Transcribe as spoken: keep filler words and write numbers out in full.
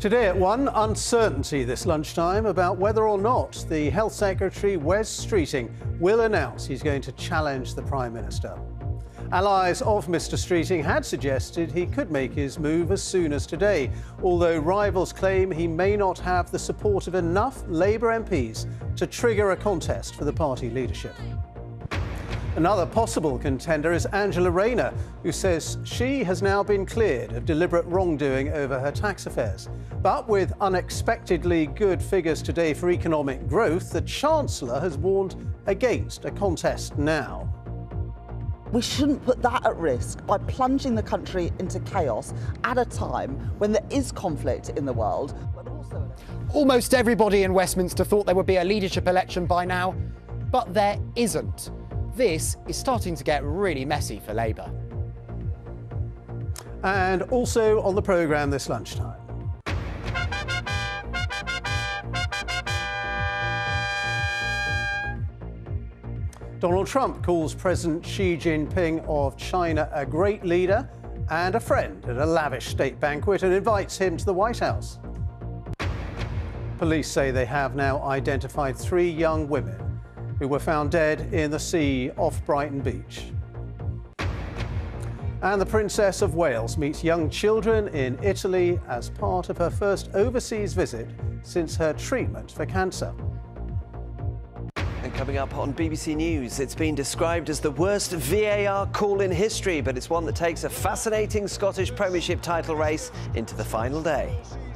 Today at one, uncertainty this lunchtime about whether or not the Health Secretary, Wes Streeting, will announce he's going to challenge the Prime Minister. Allies of Mr Streeting had suggested he could make his move as soon as today, although rivals claim he may not have the support of enough Labour M Ps to trigger a contest for the party leadership. Another possible contender is Angela Rayner, who says she has now been cleared of deliberate wrongdoing over her tax affairs. But with unexpectedly good figures today for economic growth, the Chancellor has warned against a contest now. We shouldn't put that at risk by plunging the country into chaos at a time when there is conflict in the world. But also... Almost everybody in Westminster thought there would be a leadership election by now, but there isn't. This is starting to get really messy for Labour. And also on the programme this lunchtime. Donald Trump calls President Xi Jinping of China a great leader and a friend at a lavish state banquet and invites him to the White House. Police say they have now identified three young women who were found dead in the sea off Brighton Beach. And the Princess of Wales meets young children in Italy as part of her first overseas visit since her treatment for cancer. And coming up on B B C News, it's been described as the worst V A R call in history, but it's one that takes a fascinating Scottish Premiership title race into the final day.